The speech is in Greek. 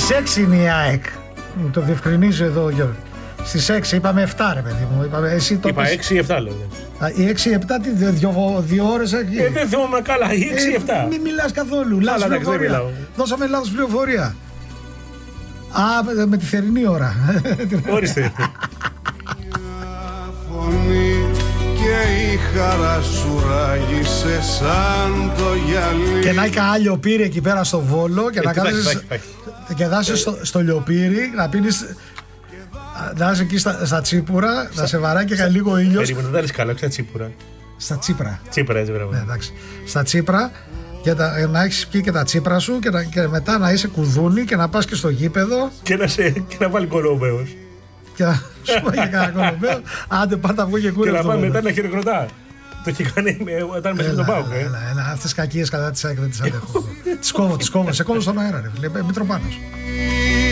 Στις 6 είναι η ΑΕΚ. Μου το διευκρινίζει εδώ ο Γιώργος. Στις 6 είπαμε 7 ρε παιδί μου. Εσύ το Είπα 6-7 λέω. Οι 6-7 τι 2 ώρες εκεί. Δεν θυμόμαι καλά. Οι 6-7. Μην μιλάς καθόλου. Λάθος πληροφορία. Δώσαμε λάθος πληροφορία. Με τη θερινή ώρα. Ορίστε. Και η χαρά σου ράγισε σαν το γυαλί. Και να έχει κανένα λιοπύρι εκεί πέρα στο Βόλο και να κάνεις. Και να είσαι στο λιοπύρι, να πίνεις. Να είσαι εκεί στα τσίπουρα, να σε βαράει και λίγο ήλιος. Περίμενα, δεν καλά, όχι στα τσίπουρα. Στα τσίπρα. Τσίπρα, έτσι βραβεύω. Ναι, εντάξει. Στα τσίπρα, και να έχεις πιει και τα τσίπρα σου και μετά να είσαι κουδούνι και να πας και στο γήπεδο. Και να βάλει κολόμπεος. Και να σου πάει και κανένα κολομπέο. Άντε πάτα βγω και κούρε. Και να πάει μετά να χειροκροτά. Το είχε κάνει όταν μέσα στον Πάοκ. Αυτές τις κακίες κατά της ΑΕΚ δεν τις αντέχω. Τις κόβω, σε κόβω στον αέρα ρε. Μητροπάνος.